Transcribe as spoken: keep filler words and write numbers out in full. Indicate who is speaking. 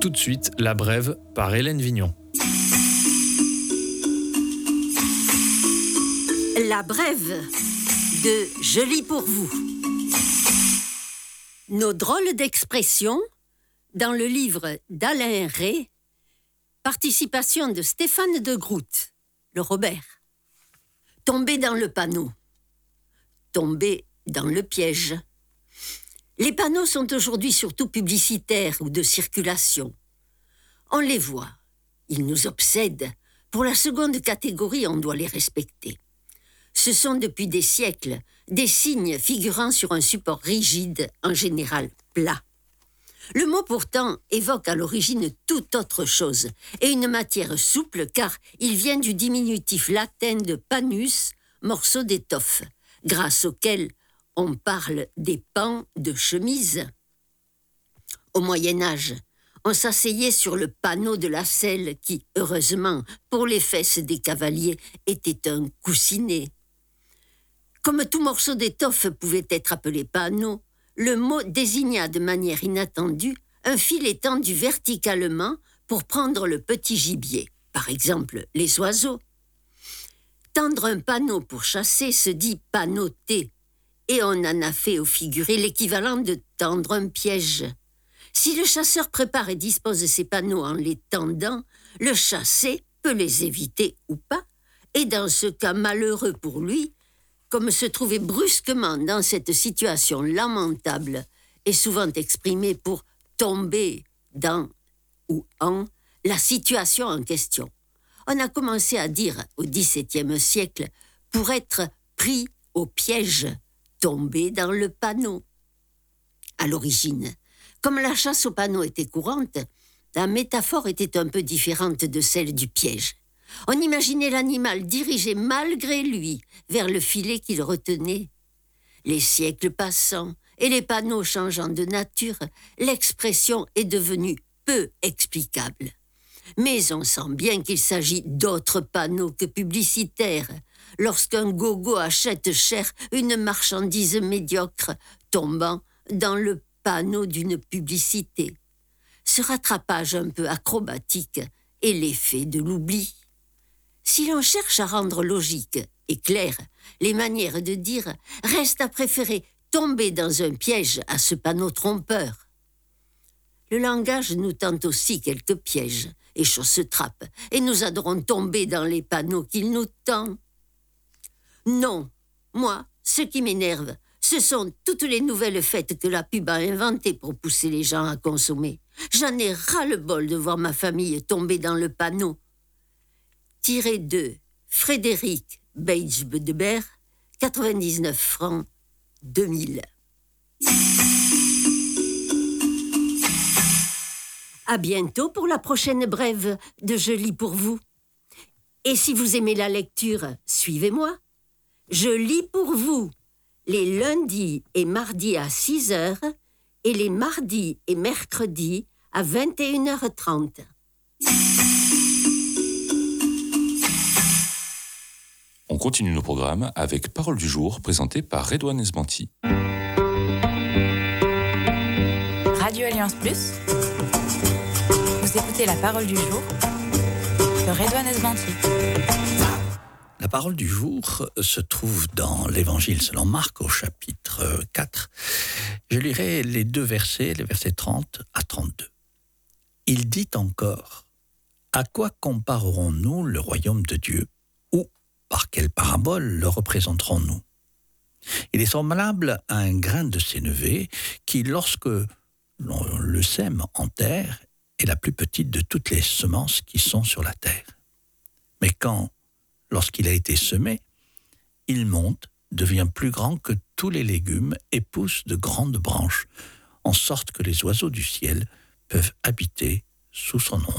Speaker 1: Tout de suite, La Brève par Hélène Vignon.
Speaker 2: La Brève de Je lis pour vous. Nos drôles d'expressions dans le livre d'Alain Rey, participation de Stéphane de Groot, le Robert. Tomber dans le panneau. Tomber dans le piège. Les panneaux sont aujourd'hui surtout publicitaires ou de circulation. On les voit, ils nous obsèdent. Pour la seconde catégorie, on doit les respecter. Ce sont depuis des siècles des signes figurant sur un support rigide, en général plat. Le mot pourtant évoque à l'origine toute autre chose et une matière souple car il vient du diminutif latin de panus, morceau d'étoffe, grâce auquel on parle des pans de chemise. Au Moyen-Âge, on s'asseyait sur le panneau de la selle qui, heureusement, pour les fesses des cavaliers, était un coussinet. Comme tout morceau d'étoffe pouvait être appelé panneau, le mot désigna de manière inattendue un fil étendu verticalement pour prendre le petit gibier, par exemple les oiseaux. Tendre un panneau pour chasser se dit panneauter, et on en a fait au figuré l'équivalent de tendre un piège. Si le chasseur prépare et dispose ses panneaux en les tendant, le chassé peut les éviter ou pas, et dans ce cas malheureux pour lui, comme se trouver brusquement dans cette situation lamentable, est souvent exprimé pour tomber dans ou en la situation en question. On a commencé à dire au dix-septième siècle pour être pris au piège, tomber dans le panneau. À l'origine, comme la chasse au panneau était courante, la métaphore était un peu différente de celle du piège. On imaginait l'animal dirigé malgré lui vers le filet qu'il retenait. Les siècles passant et les panneaux changeant de nature, l'expression est devenue peu explicable. Mais on sent bien qu'il s'agit d'autres panneaux que publicitaires. Lorsqu'un gogo achète cher une marchandise médiocre, tombant dans le panneau d'une publicité. Ce rattrapage un peu acrobatique est l'effet de l'oubli. Si l'on cherche à rendre logique et claire les manières de dire, reste à préférer tomber dans un piège à ce panneau trompeur. Le langage nous tente aussi quelques pièges et chausse-trappes, et nous adorons tomber dans les panneaux qu'il nous tend. Non, moi, ce qui m'énerve, ce sont toutes les nouvelles fêtes que la pub a inventées pour pousser les gens à consommer. J'en ai ras-le-bol de voir ma famille tomber dans le panneau. Tiré de Frédéric Beigbeder, quatre-vingt-dix-neuf francs, deux mille. À bientôt pour la prochaine brève de Je lis pour vous. Et si vous aimez la lecture, suivez-moi. Je lis pour vous les lundis et mardis à six heures et les mardis et mercredis à vingt et une heures trente.
Speaker 3: On continue nos programmes avec Parole du jour présentée par Redouane Esbanti.
Speaker 4: Radio Alliance Plus. Vous écoutez la Parole du jour de Redouane Esbanti.
Speaker 5: La parole du jour se trouve dans l'Évangile selon Marc au chapitre quatre. Je lirai les deux versets, les versets trente à trente-deux. Il dit encore, « À quoi comparerons-nous le royaume de Dieu ? Ou par quelle parabole le représenterons-nous ? Il est semblable à un grain de sénévé qui, lorsque l'on le sème en terre, est la plus petite de toutes les semences qui sont sur la terre. Mais quand, lorsqu'il a été semé, il monte, devient plus grand que tous les légumes et pousse de grandes branches, en sorte que les oiseaux du ciel peuvent habiter sous son ombre. »